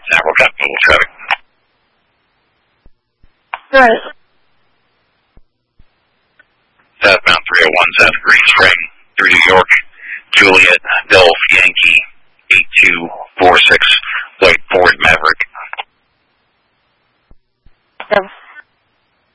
San Rafael traffic. Right. Southbound 301 South Green Spring through New York. Juliet, Golf, Yankee, 8246, White Ford Maverick. Yep.